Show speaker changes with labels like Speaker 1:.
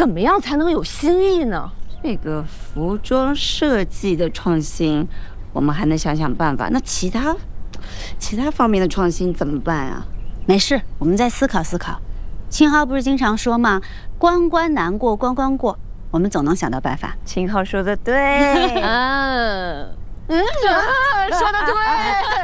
Speaker 1: 怎么样才能有新意呢？
Speaker 2: 这个服装设计的创新，我们还能想想办法。那其他方面的创新怎么办啊？
Speaker 3: 没事，我们再思考思考。秦昊不是经常说吗？关关难过关关过，我们总能想到办法。
Speaker 2: 秦昊说的对。
Speaker 1: 说的对。